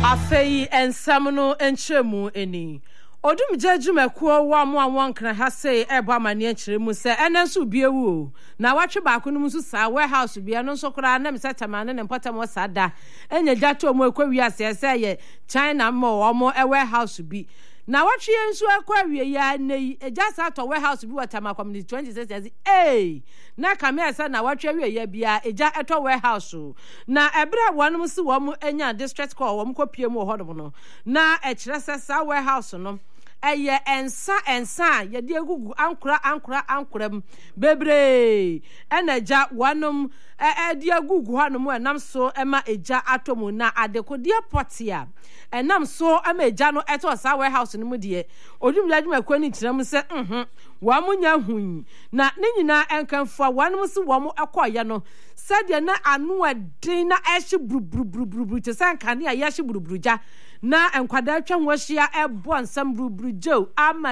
Afei ensam no enchemu eni. Odum jejumekuo wa mo anwon kran ha sei ebo amane akire mu se enenso biewu na watwe baako no musu sa warehouse bia no so kra na mesetamane ne potam wasada enya jato mu ekwawi asese ye China mo omo warehouse bi na watwe ensu ekwawi ya nei ejasa to warehouse bi watama community 26 na kame esa na watwe wi ya bia eja eto warehouse na ebra wonom si wo mu enya district call wo mu kopie mu ho no na ekire sesa warehouse no eye ensa ye de gugu ankura bebre enaja wanum de gugu hanum enam so ema eja atomu na adekodie potia enam so ema eja no eto sa warehouse no mu de odum ladwuma kwani tiram se wa munya hun na ne nyina enkanfo wanum si wo mu ekoye no sadia na anu adin na ehye brubru te sankane aye hye brubruja na enkwada atwa hwahia ebo ansam brubrujo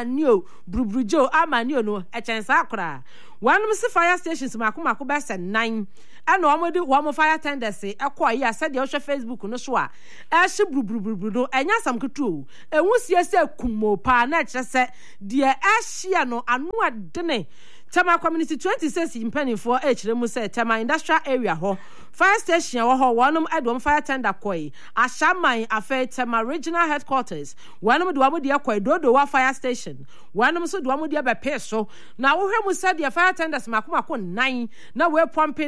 amanio no echensa akora wanum si fire stations makomako be se 9 ana omodi wo fire tenders ekoye asade ohwe Facebook no so a ehye brubru no enya sam ketu enwusie se kumo pa na ekyese de ehye no anu adene Tama community 26 impeni for ekire mu se Tama industrial area ho fire station ho wanum edom fire tender koi ashaman afa Tama regional headquarters wanum de wamo de koi dodo wa fire station wanum so de wamo de be peso na wo hwemu se de fire tenders makomako 9 na we pumping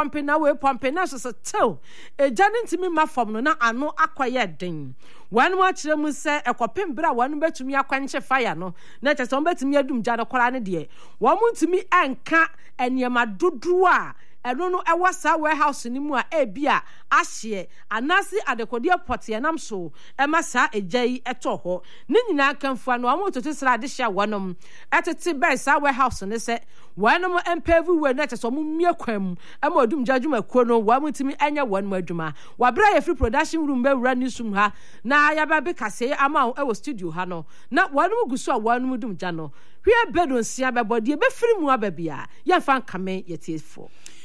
na so till ejani ntimi mafom no na ano akoye den wanum akire mu se ekopem bra wanum betumi akwanche fire no na chese on betumi adum gya no kora ne de wo mi enka enyema dodo a eno no ewa sa warehouse ni mu a ebia ahye anasi adekodie pote enam so ema sa ejai eto ho ni nyina kanfua no amototo sra de hia wonom etete be sa warehouse ne se wonom empave we na teso mu mie kwam ema odum jadwuma kuo no wa mutimi enya wonom adwuma wabra ye free production room be wura ni sum ha na yaba be kase ama e wo studio ha no na wonom guso a wonom dum gya no hwe bedon sia be body be free mu ababia ye fa kame yetiefo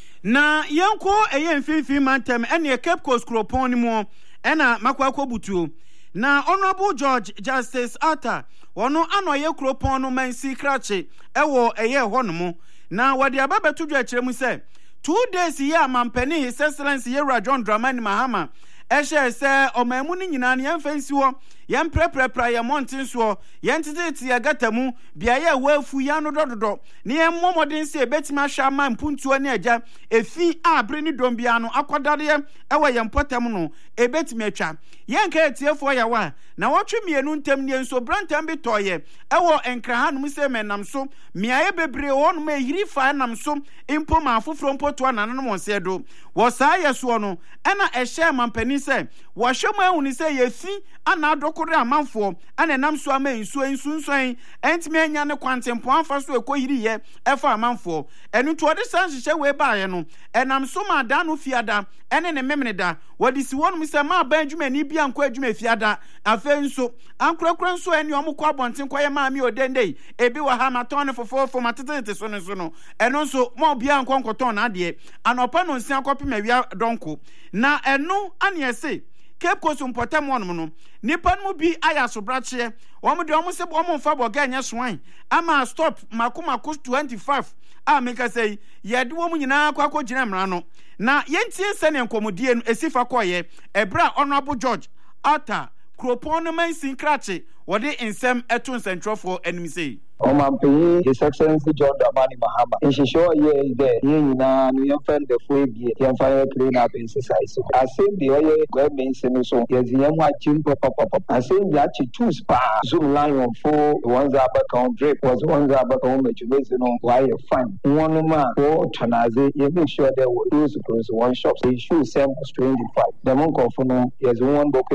na yanko eye mfimfim mantem ene Cape Coast Kropon ni mo ena makwakwo butuo na Honorable George Justice Arthur wono anoye Kropon no mansi krache ewo eye honomo na wade ababetu dwa kire mu se 2 days ye amampani His Excellency Yewura John Dramani Mahama ehye se omamu ni nyina ne yemfansi wo yemprepra ye montin so yentete ye gatamu bia ye wafu ya no dododo ne yemmomodin se ebetima hwa ma mpuntuo ne agya efi abre ni dombia no akodade ewe yempotam no ebetima atwa yenka etiefo ya wa na wotwe mienu ntem ne nso brantam bi toye ewo enkrahanum se menam so miaye bebre won ma yiri fa nam so impo ma afoforo mpoto ananom wonse do wo saa yeso no ena ehye mampani se wo hwemu ehuni se yefi ana adokore amanfo ana nam so ama nsunsuen entime anya ne kwantempo anfa so ekoyiri ye efa amanfo enu to de sanhye we baaye no enam so ma da no fiada ene ne memene da wodi si wonum se ma ba adwuma ni bia nko adwuma fiada afa nso ankorakora nso eni omkọ abonten koye ma mi odendei ebi wa ha maton fofofo matetete so no eno nso mo bia nko nkoton na ade anopa no nsia kopem awia donko na eno ane ese Cape Coast mpotam wonum no nipa no bi aya so brache wo de wo se wo mfa boga nya soan ama stop makomako 25 make say ye de wo nyina kwakọ gina mra no na yentie sene nkomodie no esifa koye ebra Honorable George Arthur Kropon no mansin krache wo de ensem eto nsentrofo enimi sei Omampe, His Excellency John Dramani Mahama. And she show ye there, you know, you find the full gear, you fire clean up exercise. I think the oil government so yes, the young watching pop. I think that you two spa, Zoom line on 4, one's account, Drake was one's account, which is why you find one man for Chanaze, you make sure they will use close one shop, so you should send 25. The monk of no, yes, one book,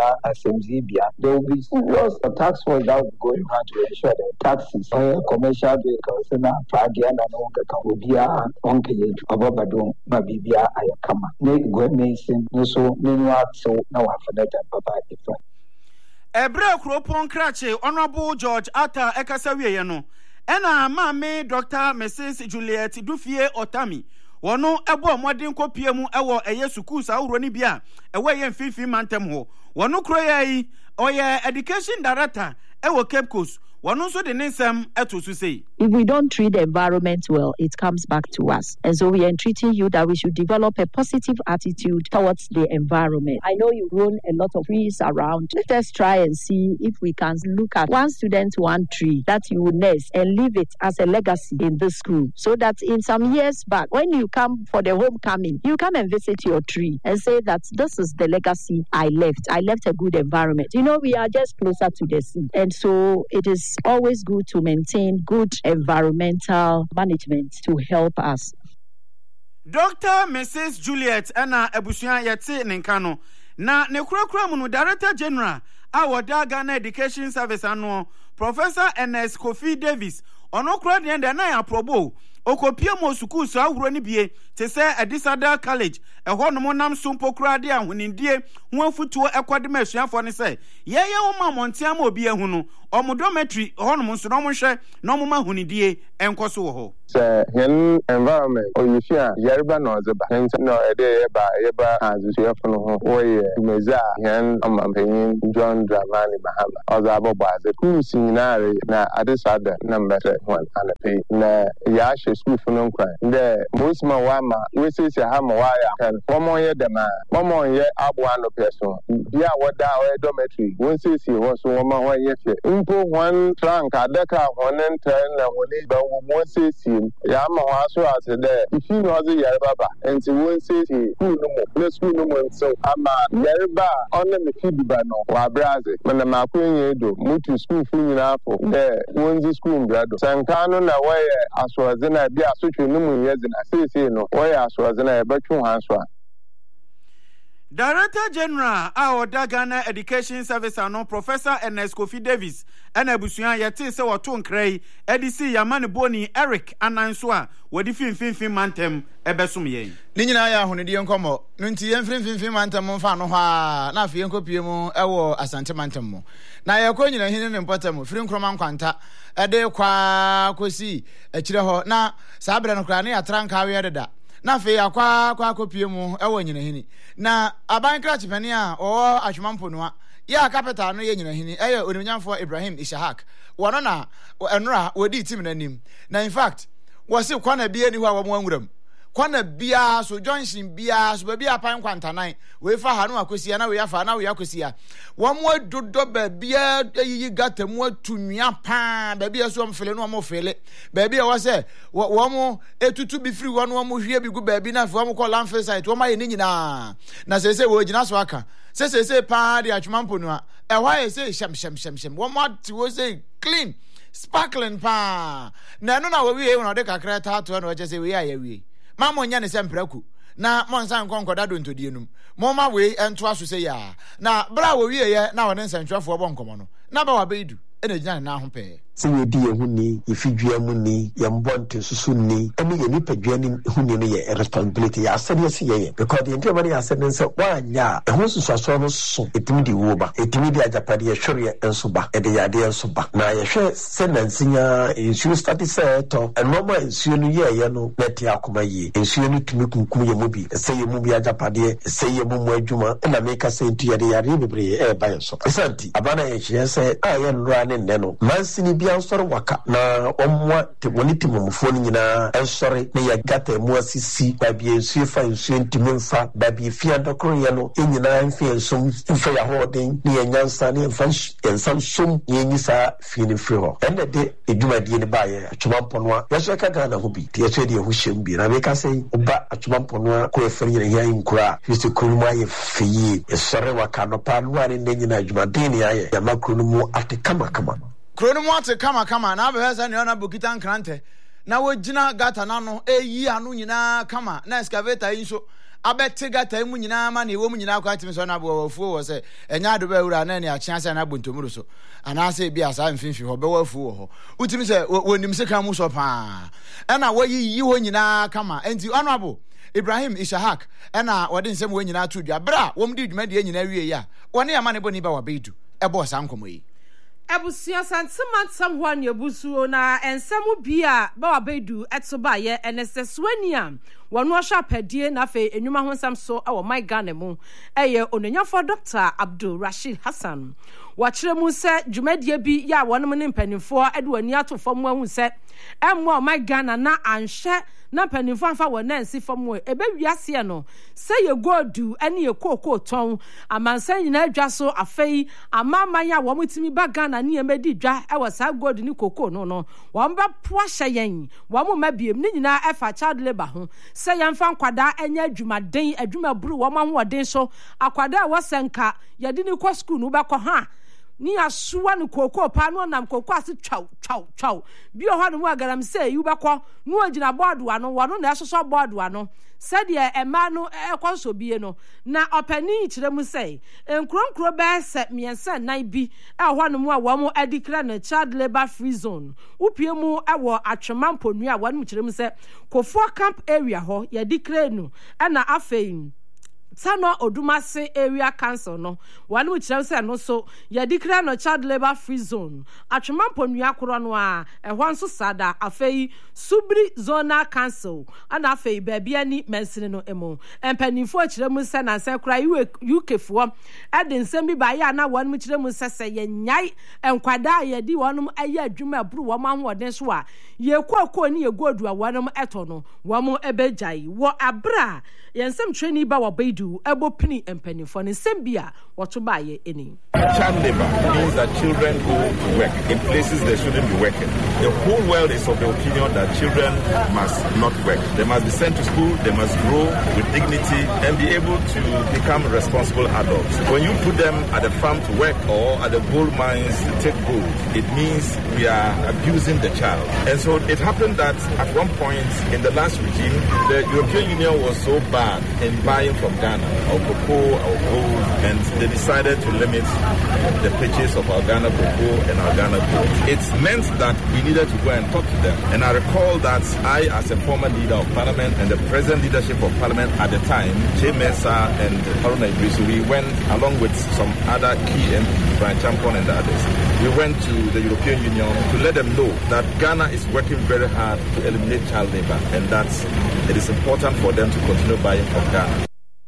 SMZ, there will be serious tax force that will go around to ensure that tax commercial vehicles na fagia na nonga ka obia onke yetu ababadon mabibia ayakama ne gwemesin so menwa so na wafanata papa ifa Ebra Kropon krache Honorable George Arthur ekasa wiye no ena maame Dr. Mrs. Juliet Dufie Otami wono ebo modern kopie mu ewo eye sukuu sa woro ni bia ewo ye mfifi mantem ho wono kro yi oye education director ewo Cape Coast wono so de nsem eto so sei. If we don't treat the environment well, it comes back to us. And so we are entreating you that we should develop a positive attitude towards the environment. I know you've grown a lot of trees around. Let us try and see if we can look at one student, one tree that you will nurse and leave it as a legacy in this school. So that in some years back, when you come for the homecoming, you come and visit your tree and say that this is the legacy I left. I left a good environment. You know, we are just closer to the sea. And so it is always good to maintain good environmental management to help us. Dr. Mrs. Juliet Anna Ebusuan Yeti Ninkano na ne kurakura mu Director General our Ghana Education Service ano Professor Ernest Kofi Davis ono kura de na aprobo okopie mo sukuu so awuro ni bie te se Edisada College ehɔ no nam so mpokura de ahonindie ho afutuo ekode ma asuafo ne se yeye wo ma montia ma obi ehu no omodometry hɔ no so no mo hwɛ no mo ma honidie enkoso wo ho hen environment oyifia yerba no zeba no ede yeba azusuafo no ho oye meza hen amampanyin John Dramani Mahama ozabo baze kusinare na Adisada na mbere one anape na ya school for no crime. The most wama we say hama wire can one year the man, 1 year abuano person. Dia wada dormitory. One says he was 1 year. Impo one trunk adeka 1 and 10 and one says him Yama also as there. If you know the Yaraba and so one says he school no school no more so ama Yaraba on the Fibano or Brazil. When the Mapuin do mutu school for there one school brother. Sankano na way as was in a bia so no years in a say no why as was in a betu hanswa. Director General our Ghana Education Service ano Professor Ernest Kofi Davis and Ebusuan Yeti se wato nkrai edisi Yamani Boni Eric ananso a wodi finfin mantem ebesum yen ni nyina ya honedi enkomo no nti yen finfin mantem mfa no ha na afi enkopie mu ewo Asante mantem mu na ye ko nyina hini ne mpota firi nkroma nkwanta ede kwa kosi akire ho na sabre no kra na yatranka awe deda na fe akwa akopie mu ewo nyina hini na aban kra chipani a o atwemampo noa ya capital no ye nyina hini eye onimnyamfo Ibrahim Ishahak wono na enora wodi team nanim na in fact wose kwana bia ni ho a wo anwuram kwana bia so junction bia so bia apan kwantanan we fa ha no akosia na we afa na we akosia wo mo dodo ba bia yi gata mu atunua pa ba bia so mfele no mo fele ba bia wo se wo mo etutu bi free wo no mo hwie bi gu ba bi na fa mo call landfill site wo ma ye ni nyina na se wo gina so aka se pa de atwemampo no a e hwa ye se shem wo mo ati wo se clean sparkling pa na no na wo wie no de kakra ta to no je se we ya wie mama nya ne sempraku na monsan konkoda do ntodie num moma we ento aso se ya na bra wo wie ye na wone nsantwafo bo nkomo no na ba wa beidu ena gina na ho pe se we di ehu ni ifidua mu ni ye mbonte susu ni ene ye ni padua ni hu ni ye responsibility ya asede se ye because the entire money asede se wanya ehu susu aso no so etimi di wo ba etimi di ajapade ye hwere enso ba ede ya de enso ba na ye hwe se nansinya ensu study se to enoma ensu no ye no neti akoma yi ensu no tumi kunkum ye mu bi se ye mu bi ajapade se ye mu mu adwuma na meka se ntu ye de ya bebre e ba enso esanti abana ye hye se aye nra ne nne no mansini bi ansore waka na omwa te woni timomfo ni nyina ensore ne ya gata mu asisi ba bi ensu fa ensu ntimi mfa ba bi fia dokoro ye no enyina mfa ensu mfa ya hoden ne nyansa ne mfa ensam sum ye nyisa fi ne fri ho ende de edwumadi ne ba ye atwampo no ya so ka Ghana ho bi te so de ho hyem bi na me ka sei oba atwampo no ko efri nyina ya nkura fisi kuruma ye fiyi esore waka no pa no ani ne nyina adwumadi ne ya ya makuru mu ate kama krono mu ate kama na abehesa ne ona bokita nkrante na wogina gata na no eyi anu nyina kama na excavator yi so abete gata mu nyina ma na ewo mu nyina kwa atimi so na bo wafuo wo se enya ado ba wura na ne achia se na bontomuru so ana se bia sa mfimfi ho be wafuo ho utimi se wonim se kan mu so pa na woyi ho nyina kama enti honorable Ibrahim Ishahak na wode nsem wo nyina to dua bra wom di dwuma de nyina wie ya wone ya ma ne boni ba wa beidu ebo sa nkomo yi Ebusia santiman samwan yebusuo na ensemu bia ba wa bedu etsoba ye eneseswania wonu ohwa padie na fe enwuma ho nsam so e wo my Ghana mu eye ononyafo Dr. Abdul Rashid Hassan wachire mu se dwumadie bi ya wonom ne mpanimfo ede wani atofo mu ahu se emmo my Ghana na anhye na mpanimfo anfa wona nsi fom e ebe wiase no se ye godu ene ye kokoo ton amansan nyina adwa so afei amama ya wo mutimi ba Ghana ne emedi dwa e wo sa godu ni kokoo no wo mba po ahyen wo mo mabiem ne nyina efa child labor ho se yemfa nkwada enya adwumaden adwumaburu wo ma hoden so akwada wo senka ye di ni ko school no be ko ha ni asuwa ni kokoo pa no nam kokoo ase twaw bi o ho no mu agaram say yu be ko no agina board wa no wono na esoso board wa no said ye ema no ekwanso bie no na opani kire mu say enkronkro be se miensa nan bi e ho no mu a wo mo adikra na child labor free zone upie mu e wo atwemampo nu a wo no kire mu say Kofo camp area ho ye dikra nu e na afein Sano Odumase area council no one which say no so ye declare no child labor free zone atwemampo nua koro no a ehwan so sada afei subri zonal council ana afei baabi ani mensini no emo empanifo akire mu se na se kura UK fo ede nsem bi ba ya na one which mu se ye nyai enkwada ye di wonum aye adwuma aburu wo ma hoden so a ye kokoo ni ye godu a wonum eto no wo mo ebejai wo abra yensem training ba wo baidu ebo pini empanifo ne sembia woto baye eni. Child labor means that children go to work in places they shouldn't be working. The whole world is of the opinion that children must not work. They must be sent to school, they must grow with dignity and be able to become responsible adults. When you put them at the farm to work or at the gold mines to take gold, it means we are abusing the child. And so it happened that at one point in the last regime, the European Union was so bad in buying from Ghana our cocoa, our gold, and they decided to limit the purchase of our Ghana cocoa and our Ghana gold. It meant that we needed to go and talk to them. And I recall that I, as a former leader of parliament and the present leadership of parliament at the time, J. Mensah and Haruna Idrisu, we went along with some other key MPs, Brian Champon and the others. We went to the European Union to let them know that Ghana is working very hard to eliminate child labor and that it is important for them to continue buying from Ghana.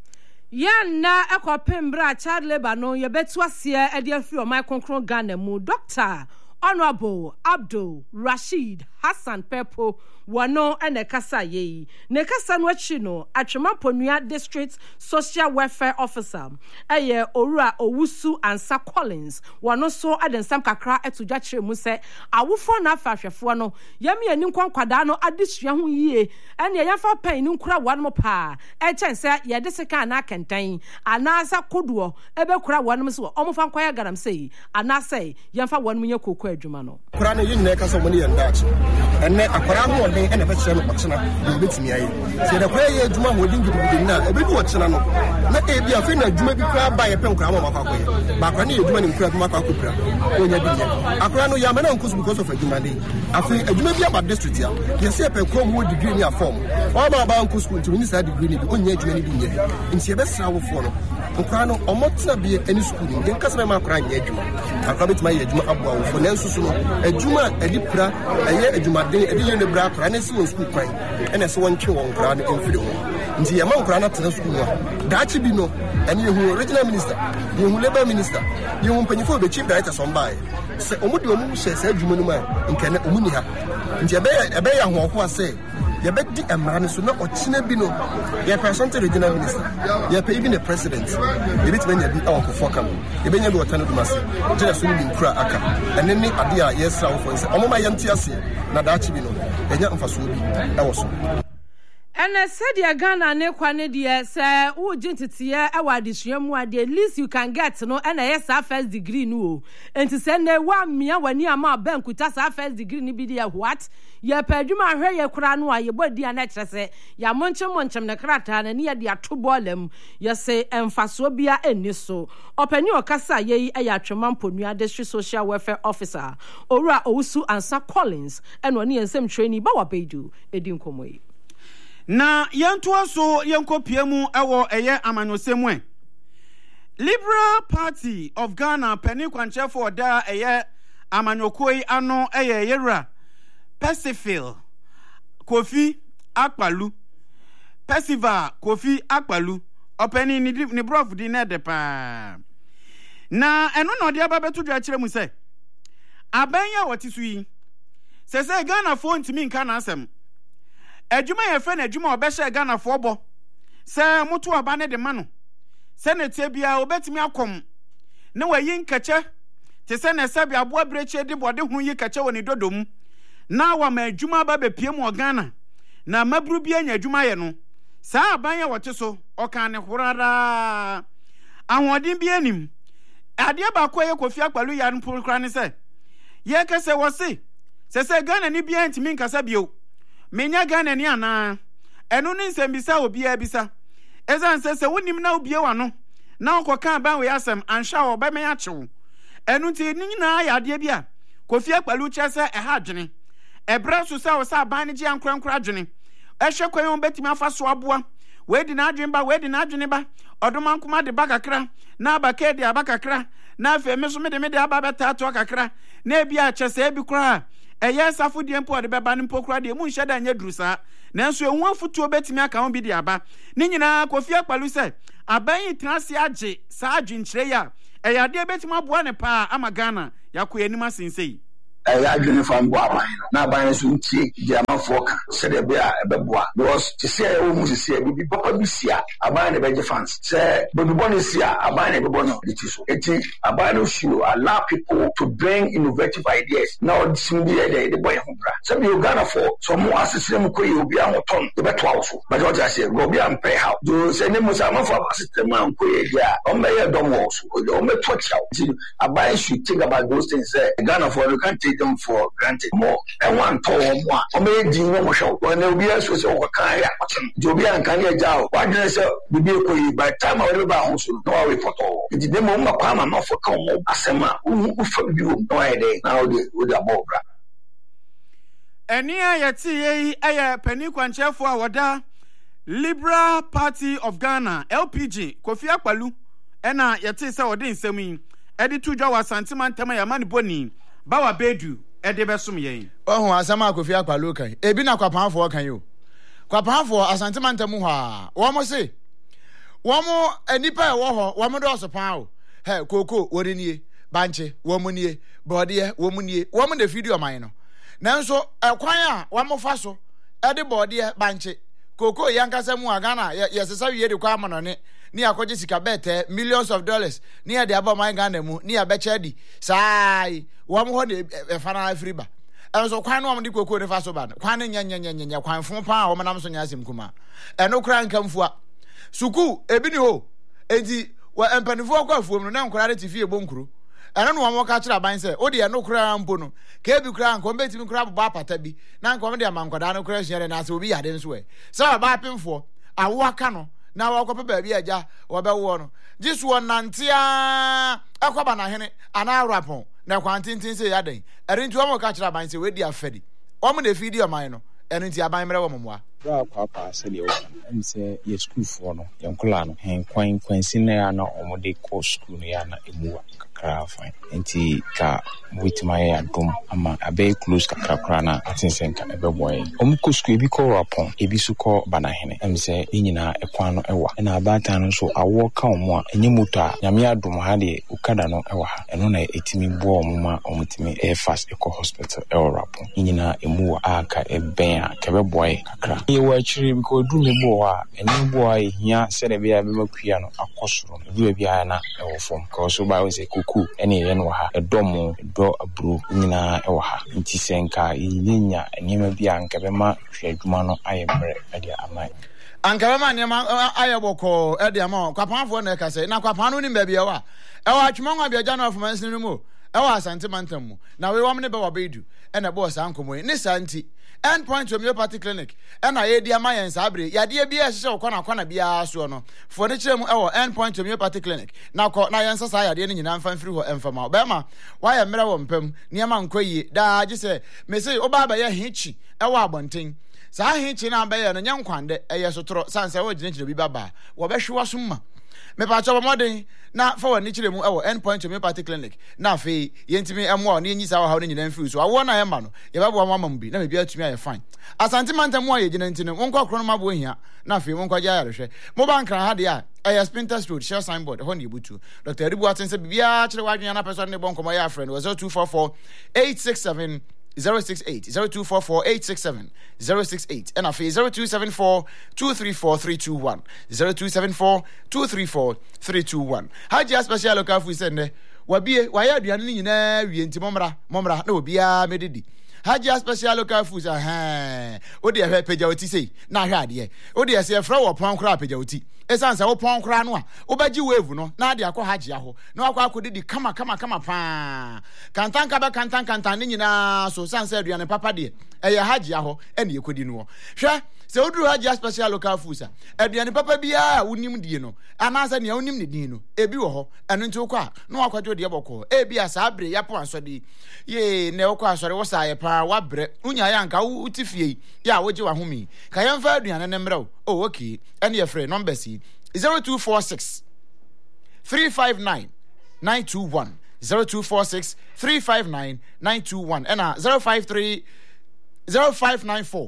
Yana ekopembra child labor no yebetu asie e de afiri o my konkron Ghana mu Dr. Honorable Abdul Rashid Hassan Pepo wano ene kasa ye ne kasa no achi no Atwemamponua District Social Welfare Officer eye Owura Owusu Ansa Collins wano so adensam kakra etudwa kire mu se awofo na afahwefo no yemi ani nkwada no adesua ho yie ene yafa pan ni nkura wano pa e chense ye de seka na kentan anasa koduo ebe kura wano so omofa nkwaya garam sei anasa yemfa wano nye kokko adwuma no kura ne yin ne kasa mo ne yandachi enne akwara ho den ene be kire no kotena no betimi aye se da kwa ye adwuma ho din gidigidi na ebe du ochena no na ebi afi na adwuma bi kura ba ye pen kura ma makwakoye ba kwa ne adwuma ne kura ma kwakopra onya bi akwara no ya me na nkosu because of adwuma dey afi adwuma bi aba district ya ye se pe ko mo degree ni afom o ba nkosu nti ni sa degree ni bi onya adwuma ni bi nye nti ye be sra wo fo no akwara no omotena bi any school ni den kasa ma akwara nya adwuma akwara betuma ye adwuma abua wo fo na nsusu no adwuma edi pra eye adwuma den edi ye ne bra akwara na si won school kwan ene se won twe won akwara no emfiri ho nti ye ma akwara na tena school no daachi bi no ene ye hu regional minister ye hu labor minister ye hu panyifo be chief director som bae se omudi omu hye se adwuma no ma nkene omuni ha nti ebe ya ho ho ase ye be di emra ne so na ochina bi no ye person regional minister ye pay bi the president ye bit manya bi awakofo kam ye benya bi wotano dumase jena so ni nkura aka ene ne ade a ye sra wo fo se omoma yamti ase na daachi bi no enya mfaso bi ewo so ene said Ghana ne kwane de se wo gintitiye e wa adesua mu ade at least you can get no ene yes first degree no o enti se ne wa mia wani ama bankuta sa first degree ni bi de what ye padwuma ahwe ye kura no a ye bodi ana kire se ya monchem ne krata na ne ye de atobolam ye se emfaso bia eni so opani okasa ye e ya Atwemamponua District Social Welfare Officer Owura Owusu Ansa Collins eno ne ensem training ba wa bedu edi nkomoyi na yentoa so yenkopie mu ewo eye amanosemu Liberal Party of Ghana Penny Kwanchefo da eye amanokoi ano eye yera Pacific Kofi Akpalu Percival Kofi Akpalu openi ni brof di na de pa na eno no de aba beto dwa kire mu se abanya wati su yi se Ghana fo ntimi nka na asem adwuma ye fe na adwuma obehye Ghana fo obo se moto aba ne de ma no se na tie bia obetimi akom ne wayi nkache te se na sabi abo breche de bode hu yi kache woni dodom na wa ma adwuma ba bepie mu Ghana na mabru bia nya adwuma ye no saa abanya wote so oka ne horara ahodin bia nim ade ba ko ye Kofi Akpalu ya npo kra ne se ye kese wose se Ghana ni bia ntimi nkasa bio menya Ghana ni ana eno ni nsembisa obi abisa ezan se wonim na obi wa no na okoka ban we asem ansha wo ba me achewo eno nti ni nyina ya ade bia Kofi Akpalu chese ha adwene ebra so sa wo sa ban ne gi ankrankra adwene ehwe kwayon betimi afaso aboa we di na adwene ba odoma nkoma de bakakra na abaka de abakakra na afa me so me de aba beta to kakra na ebia chese ebi kra eye safo de mpo de beba ne mpo kra de mu nhye da nya durusa nanso ehu afutuo betimi aka ho bi de aba ni nyina Kofi Akpalu se aban trase age sa adwenkyere ya eya de betimi aboa ne pa ama Ghana yakoya nim asensei adwene fa mbo aban na aban so ntie diama foka se de bia ebeboa because ti se o mu se bi papa bi sia aban ne beje fans se bobi boni sia aban ne bebo no it is so eti aban no show allow people to bring innovative ideas now sim bi the boy ho bra se bi Ghana for so mo asesere mu koyi obi a hoton e beto awo but what I say go bi am pay how do se ne mo sa ma for system am koyi dia o me ye dom wo so o me touch out aban should think about those things Ghana for you can't them for granted more and one to more o me di no mo show when obi aso se o kan ya jobi an kan ya jaw wa dwen se bibi ko yi by time o ba ho so no we photo di dem mo ma kwa ma for kan mo asema u fa bi wo no ai dey now the with the bobra eni ayati yi aya pani kwanchefo a woda Liberal Party of Ghana LPG Kofi Akpalu ena yati se wode nsem yi edi tudwa wa santimantam ya mani boni bawa bedu ede besom yen ohun asama Kofi Akpalu kan ebi na kwapanfo kan yo kwapanfo asantemantam ho a wo mo se wo mo anipa e wo ho wo mo do so pan o he koko wori nie banche wo mo nie bode wo mo nie wo mo na video man no nanso ekwan a wo mo fa so ede bode banche koko yankasa mu Ghana yesesa wie de kwa amanone ni akoje sika bete millions of dollars ni ade aba man Ghana mu ni abecha di sai wo mo ho ne efana afriba enso kwan no am di koko ne fa so ba kwan ne nya kwan fon pa wo manam so nya asem kuma eno kra nkamfua suku ebi ni ho enti wa empanifo akwa afuom no na nkora re tifi ebonkuru eno no wo ka kira ban se o de eno kra mpo no ka ebi kra nko betimi kra bo apata bi na nko me de amankwada no kra hia na se obi yade nso e se ba apemfo awo aka no na wakọ ba bia ja wo no jisu wonantia akwaba na hene ana arapon na kwantintin se yaden erintu o mo ka kira ban se we di afedi o mo na fidi o man no erinti aban mere wo momoa bra kwapa se de wo em se ye school for no yenkola no hen kwansi na ya na o mo de ko school no ya na emuwa kakra fine enti ka witima ya dom ama abe close kakra na atinsen ka ebe boy o mo ko school bi ko rapon ebi su ko banahene em se nyina ekwan no ewa na abata no so awo ka o mo a enye moto nyame adom ha de ukada no ewa ha eno na etimi bo o mo ma o mutimi air fast eco hospital e rapon nyina emuwa aka eben a kebe boy kakra ye wa chiri bi ko du me bo a eni bo a hia se de bia be makua no akosoro bi bia na ewo fom ka so ba we se kuku ene ye no ha edomo do abru nyina ewo ha nti senka yinya enima bia nka be ma hweduma no ayemre ade amai anka be ma nyama ayeboko ade ama kwapanfo na ka se na kwapan no ni ba bia wa ewa atwumanwa bia ja na of mansin no mu ewa asantemantam mu na we wam ne be wa bedu ene bo sankomo ni santi Endpoint Homeopathy Clinic ena ye dia ma yen sabre yade bia hye kwana bia so no for ne kyerem ewo Endpoint Homeopathy Clinic na yen sasa yade ne nyina mfa mfiri ho emfama be ma wa ye mre wo mpam niema nkoyi da je se me say oba ba ye hichi ewo abonten sa hichi na ba ye no nyankwande eye sotoro sanse wo gyina bi baba wo be hwe wo so ma me pa cho modern na for wani chire mu ewo endpoint homeopathy clinic na fe yentimi emo na enyi sa wa ha no nyina mfi so awo na ye ma no ye ba bo amam bi na me bia tumi aye fine asante mantam mo aye gina ntino wonko kro no ma bo hia na fe wonko ja ya rehwe mo ban kran ha de a aye Spinters Road share signboard ho na ebutu Dr. Eribu atense bia chire wadwen na person ne bon komo ya friend 0244 867 068 0244 867 068 and afi 0274 234 321 0274 234 321 Haji special local food sende wabie waya aduane ni nyina wie nti momra na obia medidi Haji special local food odi ehwe pejawoti sei na hwe ade odi ese efra wo pon kra pejawoti esansa wo pon kra no a obaji wave no na ade akọ haji aho na akọ akodidi kama pa kantan ni nyina so sansa aduane papa de eye haji aho ene ekodi no hwe se oduru haji special local food aduane papa bia wonim die no anasa ne wonim ne din no ebi wo ho eno nti okọ a no akwajo de bọkọ ebi asa abre yapo asode ye ne okọ asore wo sa ye pa wabre unya ya nka utifie ya woje wa homi ka yemfa aduane ne mrew oh okay ene ye free number C 0246 359 921 0246 359 921 and 053 0594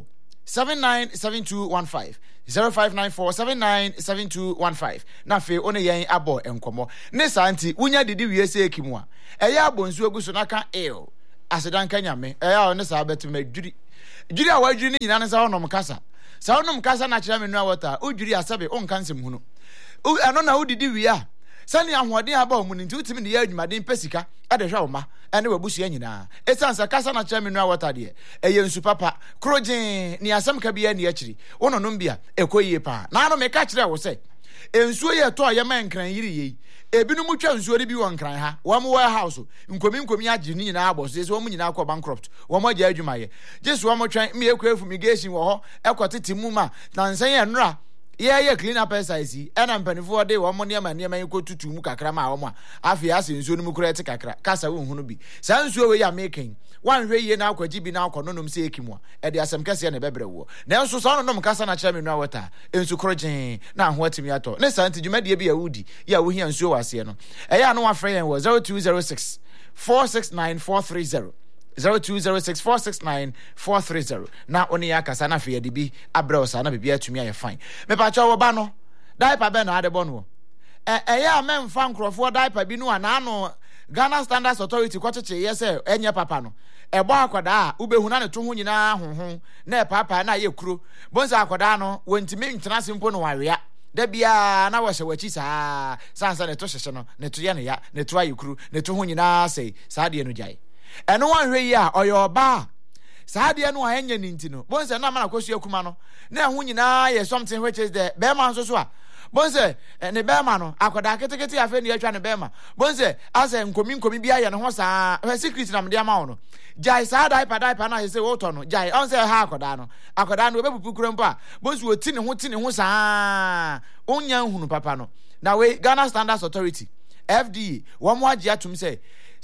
797215 0594 797215 na fe one yen abo enkomo ne santi wunya didi wiese ekimu a eya abonsu eguso naka asedan kanyame eya one sa betima djuri a wadjuri ni nyina ne sa honom kasa na kira menu awota odjuri asabe on kansem hunu ano na udidi wi a sani ahoden aba omu nti utimi ne ya adwumaden pesika ade hwa oma ene wabusu ya nyina esansa kasa na kira menu awota de eye nsu papa krojen ni asam ka bia ne akiri wononom bia ekoyie pa na ano me ka kire wo se ensuo ye to ye man kran yiri ye ebinum twa nsuo de bi won kran ha wo mo warehouse nkomi agye ni nyina aboso so wo nyina akọ bankrupt wo mo agye adwumaye jesu wo mo twan me ekwa fumigation wo ho ekotete mu ma na nsan ye nra ye clean up exercise ena mpanifo de wo mo ne ma ko tutu mu kakra ma wo mo afi ase nsuo no mu kura ete kakra kasa wo hunu bi san nsuo we ya making wan hwe ye na akwaji bi na akononom se ekimu e de asem kase na bebre wo na enso so nonom kasa na kira menu awota ensu krojen na ho atimi ato ne santi dwumade bi yahudi ya wo hia nsuo wase no e ya no wa frɛ yɛn wo 0206 469 430 0206 469 430 na oni ya kasa na fe de bi abrɛ sa na bibia atumi aye fine me pa cha wo ba no diaper be na ade bo no ya memfa nkrofo diaper bi no ana no Ghana Standards Authority kwacheche yese enye papa no ebo akwada a ubehuna ne to ho nyina honhon na papa na ye kuro bonza akwada no wontimi ntena simpo no wawea da bia na wose wachi saa sansa ne to hyehye no ne to ye ne ya ne to ayekuru ne to ho nyina sei saa de no jai eno wanhwe yi a oyo ba saa de no ayenye ninti no bonza na mana kwasu akuma no na ho nyina ye something which is the be man so a bonse ne bema no akoda ketekete afa ne atwa ne bema bonse ase nkomi bia ye ne ho saa secret na mde ama wo no jai saa diaper na ye se wo to no jai on se ha akoda no obepupu kura mpa bonse wo ti ne ho saa onya hunu papa no na we Ghana Standards Authority FDA wo mo age atum se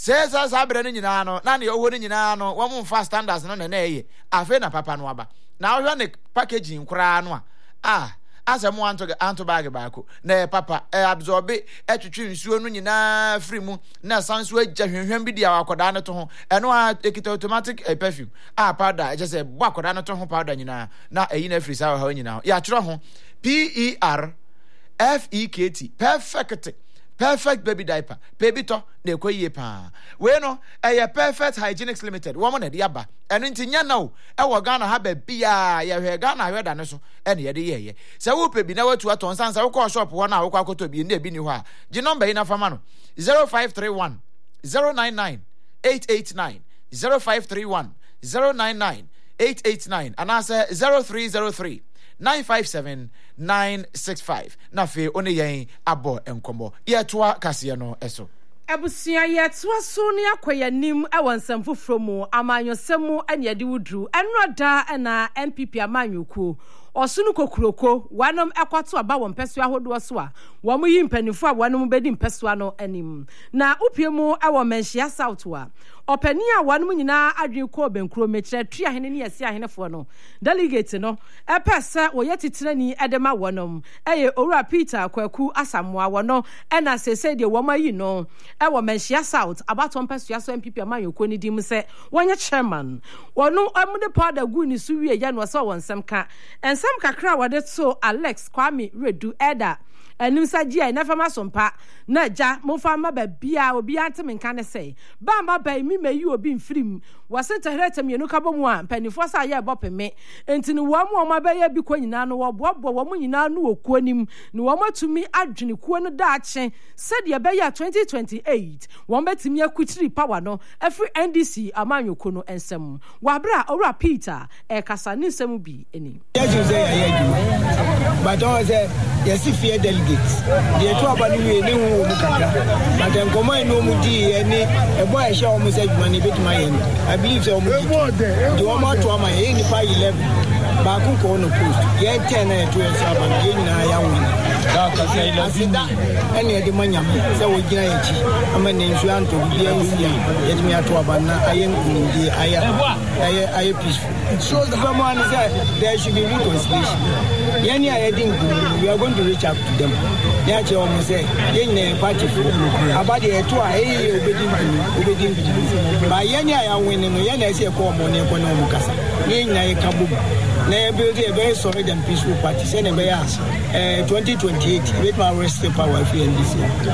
saa bre ne nyina no na ne owo ne nyina no wo mo fa standards no na eye afa na papa no aba na wo hwa ne packaging kura no a asemu anto bag baako na papa absorbe etwetwe nsuo no nyina free mu na sanso agya hwenhwen bi dia akoda no to ho eno a ekita automatic perfume powder je say bo akoda no to ho powder nyina na eyi na free sa ha nyina ya kyerɛ ho perfect baby diaper baby to na ekoyie pa we no perfect hygienics limited wo mo na de aba eno ntinya na o Ghana ha ba bia ya hwe Ghana hwe da ne so ene ye de ye se wo pe bi na watu aton sansa wo ko shop ho na wo kwa akoto bi na bi ni ho a gi number yi na fama no 0531 099 889 0531 099 889 anase 0303 957-965 na fe one yen abo enkomo yetoa kase no eso Abusua yetoa so ne akoyanim ewonsam foforo mu amanyosem ene de wudru enroda na MPP amanyoku osunu kokuroko wanom ekwato aba won peso ahodo so a wo mo yi mpanifo a wanom bedi mpeso no anim na upiemu ewo menhia south a opani a wanom nyina adwen ko benkuro mekire tua hene ne yesi ahenefo no delegate no epese wo yetitirani edema wonom eye owura Peter Kwaku Asamoah wono ena sese de wo mayi no ewo menhia south abato mpeso so MPP amanyoko ni dim se wonye chairman wono amude powder gu ni su wie ya no so wonsem ka ensem kakra wode so Alex Kwame Redu Eda enim saji ai na fama sompa na ja mo fama ba bia obi antem nka ne sei ba ma ba mi meyi obi mfrim wasenta hreta mienu ka bomu a panifo sa ye bopeme entini wo mo ma ba ye bi ko nyina no wo bobo wo mo nyina no okuo nim ni wo matumi adwene kuo no da ache said ye be ya 2028 wo betimi akutiri power no every NDC amanyoko no ensem wabra owura Peter kasa ni nsem bi eni but don't say yes fear delegates the two abanu we ni hu mu kaka but enkomo eno mu di eni ebo a hye o mu say dwuma ni betima ye I believe so mu di o ma to ama ye ni pa 11 ba ku ko no post ye 10 na to yes abanu ye nyina ya wu da ka say 11 eni e di manyam say wo gina ye chi ama ne nsu anto bi ye nsi ye di me ato abana aye nkudi aye peaceful so the someone say there should be reconciliation yani aye din we are going to reach out to them ya che o mo say ye nyina party for abade e to a obedi ba yani aya win no ye na say ko mo ne ko na mo kasa ye nyina ye kabu na e build a very solid and peaceful party say na be ya 2028 with my rest power for NDC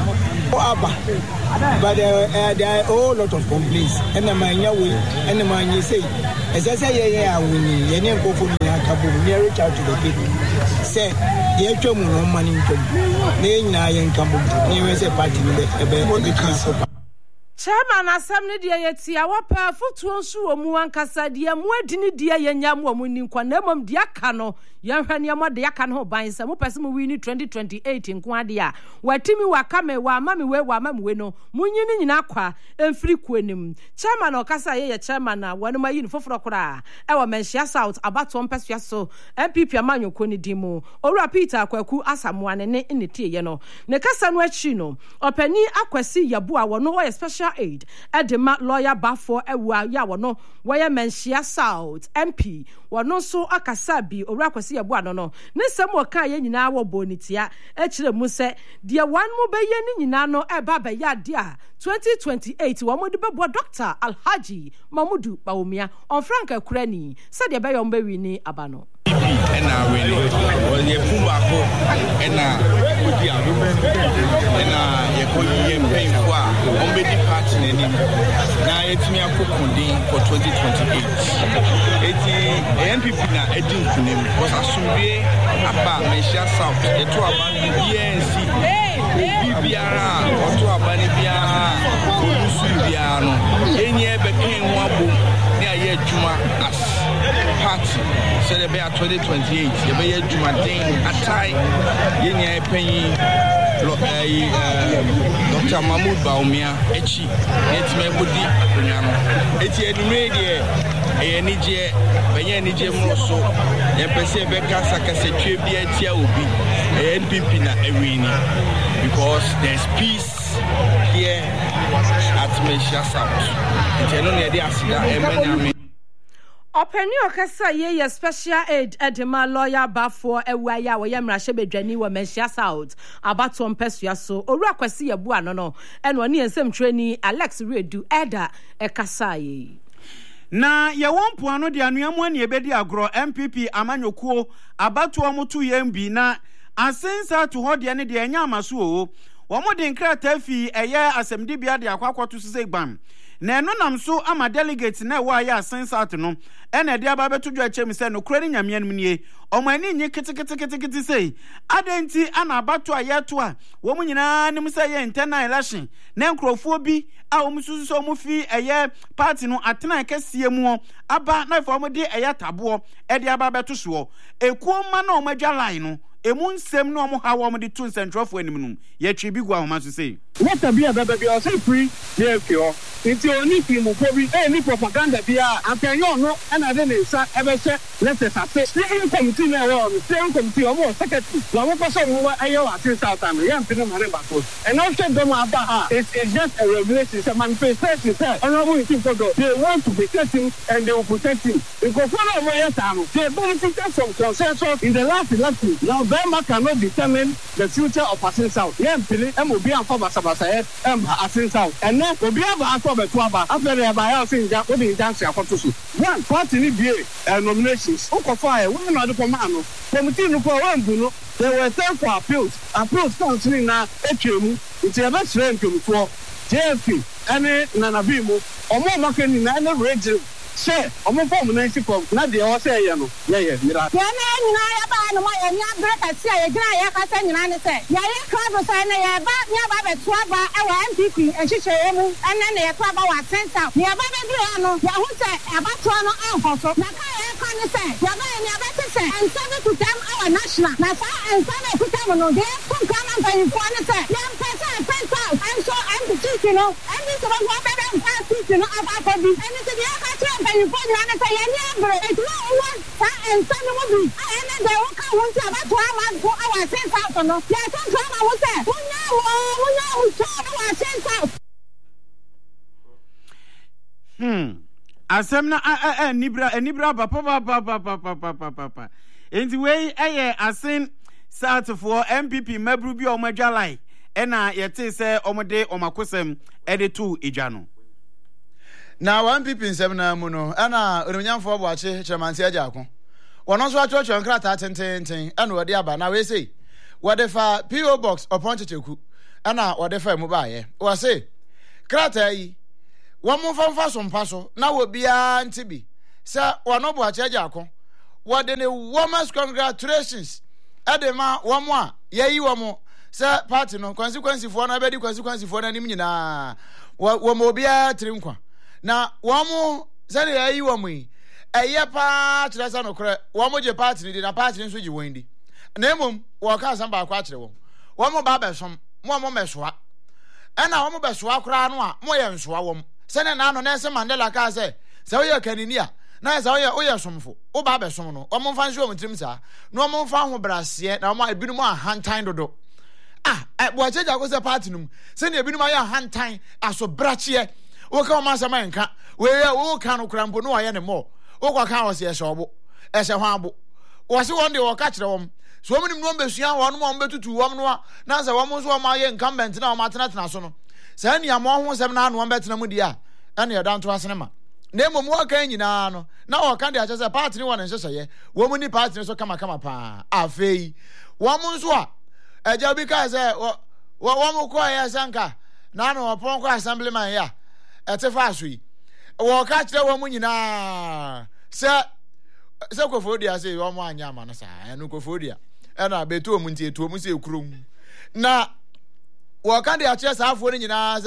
but there are a whole lot of complaints and my way and my say as I say yeah winning ye ne ko ni akabu ni reach out to the people say ye twam no money twam na nyina ye nkambo ni we say party ni be Chairman asem ne de yetia wapa fotuo nsu omu ankasa de mu adini de yanyam wo mu ni nkwa na mom de aka no yanhwane mo de aka no ban se mo pese mo wi ni 2028 nko ade a watimi wakame wa amame we no munyini nyina kwa emfiri kuanim chairman okasa ye chairman na wanu mayi ni foforo kora e wo menhia south abato mpesua so MPP amanyoko ni dimu owura Peter Kwaku Asamoah ne tie ye no ne kasa no achi no opani akwasi yabu a wono wo special aid edema lawyer bafo ewa ya wono woye menhia south MP wono so akasa bi owura kwasi yabu ano no ne sem wo kan ye nyina wo bonitia e kire mu se de wan mu be ye ni nyina no eba be ya de a 2028 wo mo de bebo Dr. Alhaji Mamudu Bawumia on Frank Akurani said de be yo mbe wi ni abano ena we ni ye fumba ko ena odi a ena ye ko ye mpenfo a on be di party ni na yetimi akokundin for 2028 eti NPP na edin kunem was asumbe aba menhia south eto aba BNC bibiara oto aba ni biara olusu biara no enye be ken ho abo ni aye adwuma as party said be 2028 ye be adwuma den atai yenya epanyi Dr. Mahmoud Bawumia echi etime bodi akonya no eti enumre de enije benye enije mroso ye pese be kasa kasa twe bia tia obi NPP na ewini because there's peace here at Menhia South eti no ne de asida emanyame Openi okasa ye special aid edema lawyer bafo ewa ya wo yemrahye bedwani wo Menhia South abato mpesua so owura kwasi yabu ano no eno ne ensem training Alex Redu Eda ekasa ye na ye wompo ano de anuamu ane ebedi agro MPP amanyokuo abato omotu yembi na asensa to hode ne de anya amaso o wo mo de nkrata fi eye asemdi bia de akwakoto sese gbam na eno nam so ama delegate na wa ya sensat no ene de aba beto dwa chem se no kurani nyame anum nie omani nyi kete sei adenti ana abato ayeto a wo mu nyina nim se ye internal election na nkrofo bi a wo mususu so mu fi eye party no atena kasie mu aba na fo mo de eye tabo e de aba beto so ekuo ma na o madwa line no emu nsem no mo ha wo mo de tun central fo anim no ye twi bi gwa ho ma so sei what a be a baby or say free yeah Nti oni fi mu ko bi ni propaganda bia apenyo no na de ne nsa ebehye letters ase steering committee na wo steering committee omo secretary wa mo person mo ayo ase south am ya mpino mare ba ko and also them aba it's just a regulation it's a manifestation say honorable chief God they want to protect him and they will protect him because for no years am they benefited from consensus in the last election now Burma cannot determine the future of Asin South ya mpini emobi anfa basabasa Asin South and then obi aba ato beto aba afere aba ya Asin ja we be dance akoto so one party ni bie nominations ukofo we no de man no committee no for one do no there were 10 for appeals council na etwemu nti ebe sire ntwemfo JFP ene nanabimu omo makani na ene region share omo form na nsikọ na de o say ye no ye mira ya na nyina ya ba no ya nya breka sia ye gira ya ka sa nyina ne se ya ye club sa na ya ba nya ba beto aba e wa MPP ehihye mu ene na ye to aba wa center ya ba be dura no ya hu se aba to no anfoso na ka ye ka ne se ya ba ni aba te se and seven to them our national na sa and seven to them no de kun kana ba yin ko ne se ya pesa and so I'm the teacher no and this one wa be be teacher no aba ko bi and se ya ka tre ba yin ko na se ya ni abre it no one sa and seven mo bi and they will come one aba to ama go our center no ya so ma wo se munya wo so our center asem na enibra papa enti we asin South for MPP mabru bi o madwalai ena yete se omode omakosem ede to ejano na one MPP nsem na mu no ena onimnyamfo oboache chamanti ajakon wono so achocho nkrata tenten ena wode aba na we sei wode fa PO box upon checheku ena wode fa mu ba ye wo say krata yi wo mo famfa so mpaso na wo bia ntibi se wono boache ajakon wode ne womas congratulations edema wo mo a yeyi wo mo se party no consequence for na be di consequence for na nim nyina wo mo bia trinkwa na wo mo se ne yeyi wo mo yi eye pa kire sa no kore wo mo je party ni na party nso ji won di na emom wo ka san ba kwa kire wo mo ba besom mo mesoa ena wo mo besoa kora no a mo ye nsoa wo se ne na no na se Mandela ka se wo ye kanini a na se wo ye somfo wo ba besom no wo mo fa nso wo mtrim sa na wo mo fa ho brase na wo ma ebinu mo ahantan dodo bo acheja ko se party num se ne ebinu ma ya ahantan aso brachie wo ka o ma sama enka we wo ka no krampo no aye ne mo wo kwa ka wo se ehwo ho abo wo se won de wo ka kire wo so wo nim no mbesua wo no mo betutu wo no na se wo mo so ma ye incumbent na wo ma tena so no se ne am ho sem na no wo betena mu dia ene ya danto asene ma na emom wo ka nyina no na wo ka de ache se party ni wo ne nhyehyeye wo mu ni party so kama pa afei wo mo so a eja bi ka se wo mo ko ya sanka na no opon ko assemblyman ya etefa aso yi wo ka kire wo mu nyina se kofodia se wo mo anya ma no sa enu kofodia ena beto mu ntie to mu se ekurom na wo ka de ache sa afo ni nyina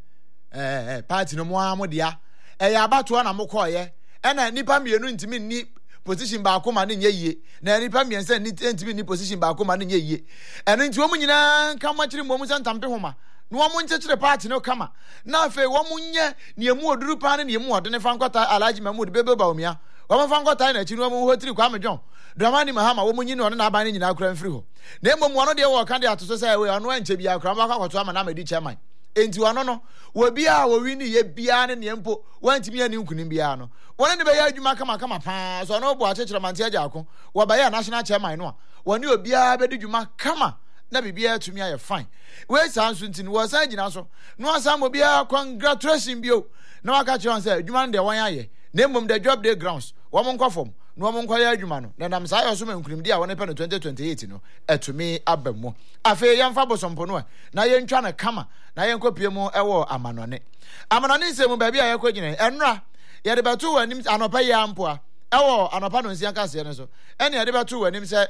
se party no mo amodia ya abato na mo ko ye ena nipa mienu ntimi ni position ba ko ma ne nyeyie na nipa miense ni ntimi ni position ba ko ma ne nyeyie eno nti wo mu nyina ka ma kire mo mu santampe homa no wo mu nchechire party no kama na afi wo mu nye ne emu oduru pa ne emu ode ne fa nkota Alhaji Mahmood bebe ba omia wo mu fa nkota na chi no mu hotiri kwa medjon Dramani Mahama wo mu nyi ne one na aba ne nyina akura mfiri ho na emom wono de wo ka de atoso sai we ono anche bia akura ma kwakoto ama na medi chairman enti wono no wo bia wo wi ni ye bia ne ne mpo wantimi ani nkunim bia no wono ne be ya adwuma kama pa so no bo achechire mantia jako wo ba ya national chairman no a woni obia be di dwuma kama na bibia atumi aye fine we sanso ntin wo san gina so no asan mo bia congratulations bio na waka che on say adwuma no de wan aye na emom the job day grounds wo mo nkofom no mo nkwaya adwuma no na nam sa ayo so mankunim dia woni pe no 2028 no atumi abammo afi yamfa bosompo no na yentwa na kama na yenkopie mu ewo amanone nsemu ba bia yakogine enra ye de batu wanim anopa ya mpoa ewo anopa no nsia kase ne so ene ye de batu wanim se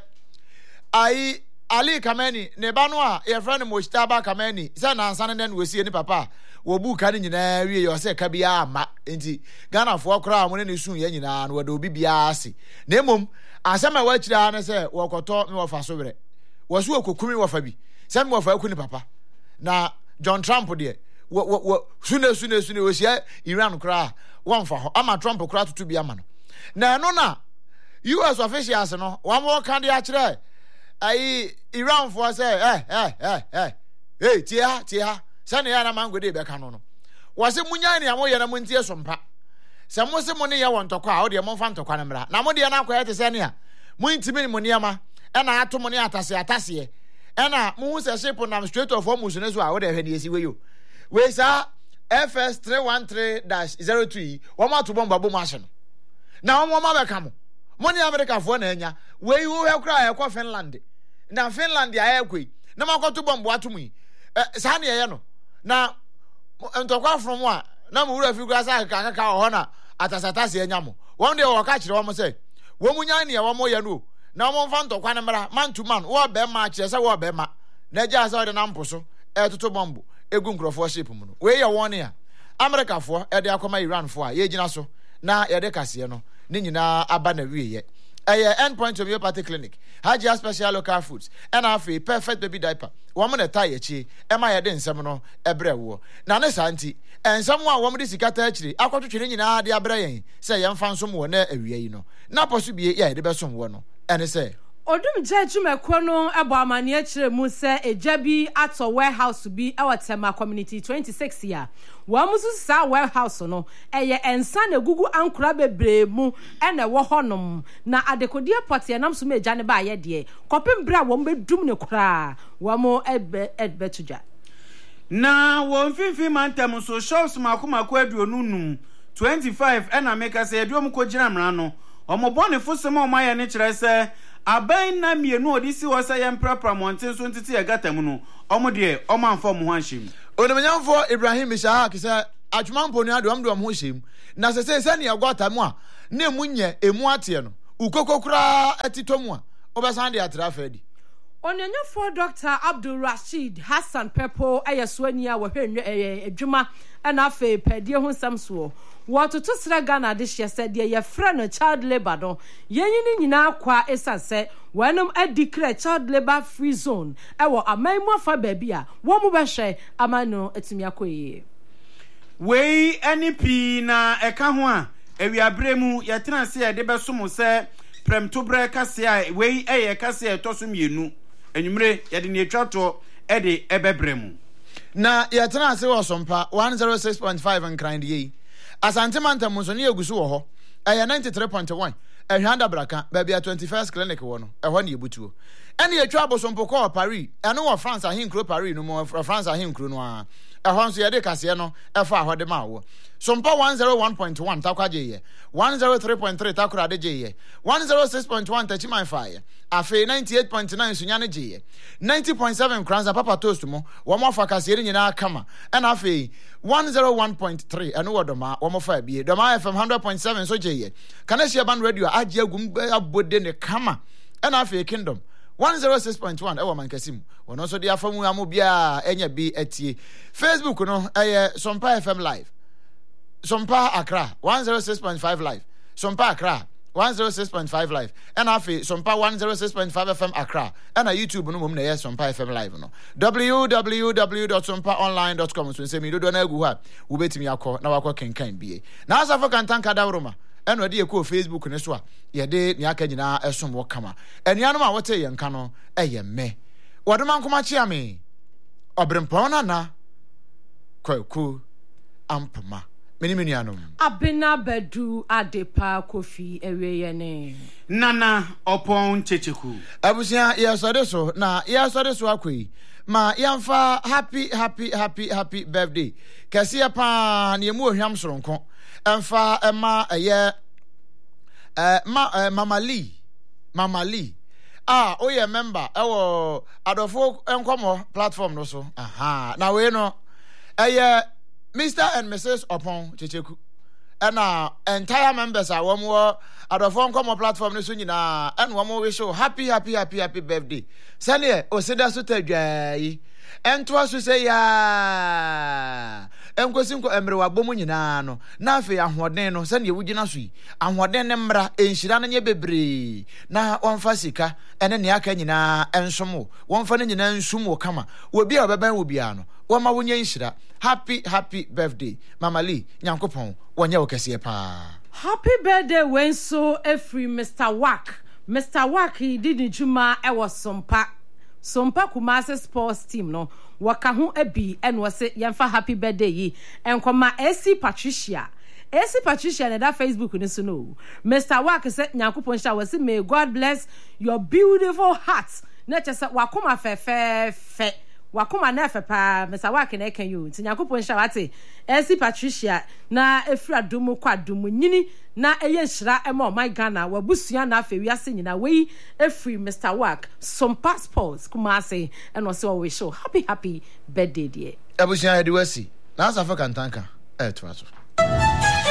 ai Ali Kameni ne ba no a ye friend Mojtaba Kameni se na ansa ne no sie ni papa wo bu ka ni nyina wie yo se ka bia ama enti Ghana fo kra mo ne sun ye nyina no wado bibia ase na emom asema wa kira ne se wo koto me wo fa so were wo so okokumi wo fa bi se me wo fa ku ni papa na John Trump de sune we share Iran kra one for ama Trump kra to be amano na no na US officials no one more can dey akire Iran for say hey tia sane ya na mango dey be ka no was munya ne amoye na montie sompa se mo se mo ne ye won tokwa a wo de mo fa ntokwa ne mra na mo de na akwa ye te se ne a mo intimi mo niama e na ato mo ne atase e na mo hu se ship nam straight of Hormuz ne so a wo de hwe ne esi we yo we sa FS 313-03 wo ma to bomba bom ahye no na wo ma be ka mo ne America fo na anya we wo he kra e kwa Finland na Finland ya ekwe na makoto bombo ato mu sa ne ye no na ntokwa from wa na mo wura fi kra sa kaka ho na atasatase anya mo won de wo ka kire wo mo say wo munya ne wo mo ye no na wo mfa ntokwa ne mra man to man wo be ma kire se wo be ma na ja sa de na mposo etoto bombo egu nkrofo ship mu no we ye won ya America fo e de akoma Iran fo a ye gina so na ye de kase no ni nyina aba na wie ye end point of your party clinic Hajia special local foods and afi perfect baby diaper wo mo na tie chi e ma ye de nsem no ebre wo na ne santi ensem a wo mo de sikata achiri akwotwetwe nyina de abre yen se ye mfa nsom wo na awie yi no na poso bie ye de besom wo no ene se Odum Jejumeko no ebo amane akire mu se ejabi ato warehouse bi e watema community 26 ya. Wa musu sa warehouse no eye ensa na gugu ankura bebre mu e na wo honom na adekodie pote nam so meja ne ba ye de. Kopim bra wo mbedum ne kura. Wa mo ebe tuja. Na wo mfifi mantem so shops makomako aduonu num 25 e na make say aduom ko gina mra no. Omobone fosem o maye ne kire se aban na mienu odisi wo se yemprapra monten so ntiti ya gatamu no omode omanfo mo hanhim onomanyamfo Ibrahim Ishaq se adwumanpo ni adom ho him na se ne yagwatamu a na emunye emu ate no ukokokura atitomu a obesan de atrafadi Onyanyafo Dr. Abdul Rashid Hassan Pepo ayeswania wo hwenwe adwuma na afa pedie ho samso Watoto sra Ghana de hye said ye frɛ no child labor no yenyi ni nyina kwa esase wanum declare child labor free zone ewo amaimu afa baabi a wo mu behwe amano atumi akoye wei NP na eka ho a ewiabremu ye tena se ye de besom se premtobre kase a wei eye kase e toso mienu enwumre ye de ne atwato e de ebebremu na ye tena se wo sompa 106.5 nkran de Asante Mantam so ne egusu wo ho 93.1 ehwanda braka baabi 21st clinic wo no ehwo ne ebutuo ene yetwa abosompo ko Paris ene wo France ahinkro Paris no mo France ahinkro no a ehwo nso ye de kase no efa ahode ma wo sompa 101.1 takwaje ye 103.3 takura de je ye 106.1 tachiman fa ye afi 98.9 sunyane je ye 90.7 kranza papa toast mo wo mo fa kase ri nyina kama ena afi 101.3 eno wodoma wo mo fa bie doma FM 100.7 so je ye kanashia ban radio aje agum abode ne kama ena afi kingdom 106.1 ewo mankasim wono so dia famu amu bia enya bi atie Facebook no Sompa FM live Sompa Accra 106.5 live Sompa Accra 106.5 live and afi Sompa 106.5 FM Accra and YouTube no mum na Sompa FM live no www.sompaonline.com so say me do na egu ha wo betimi akọ na wakọ kenkan bie na asafo kantan kadawroma eno de ekọ Facebook ne so a ye de ne aka nyina esom wo kama enuanom a wote ye nka no eye me wodoma nkoma chia me obrempona na kwaku ampama menuanom abena bedu adepa kofi eweye ne nana opon checheku abusia ye sode so na ye sode so akoi ma yamfa happy birthday kase pa na yemu ohwam soronko emfa ema eye Mama Lee oye member ewo adofo enkomo platform no so na we no Mr. and Mrs. Opon Checheku and entire members are one more adofo enkomo platform no so nyina and one more wish you happy birthday sane o seda so tadwai Entoa so say ya enkosinko emre wabom nyina no na afi ahoden no se ne wugina so yi ahoden ne mra enhyira no nye bebre na wonfa sika ene ne aka nyina ensomo wonfa ne nyina ensumo kama obi a obeban obi a no woma wonye nhyira. Happy birthday Mama Lee Nyankopon wonye wokese pa. Happy birthday when so every Mr. Wack he did juma e was Sompa Kumase sports team no waka ho abi en wose yemfa happy birthday yi enkoma AC Patricia na that Facebook ni so no Mr. Wack say Nyankopon sha wose may God bless your beautiful heart na chese wakoma fe wakoma na fe pa Mr. Wack na eken you nti Nyankopon sha wate AC Patricia na efra domu kwadomu nyini na eye nhira ema my Ghana wabusua na afa wiase nyina wei efri Mr. Wack some passports Kumase and also we show happy birthday dear abusia hedi wasi na asafa kantanka to aso